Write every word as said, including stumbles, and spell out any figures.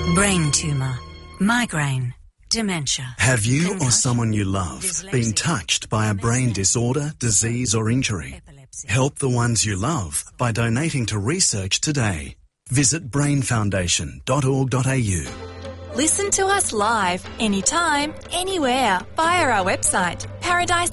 Brain tumour, migraine, dementia. Have you or someone you love been touched by a brain disorder, disease or injury? Help the ones you love by donating to research today. Visit brain foundation dot org dot a u. Listen to us live, anytime, anywhere, via our website, paradise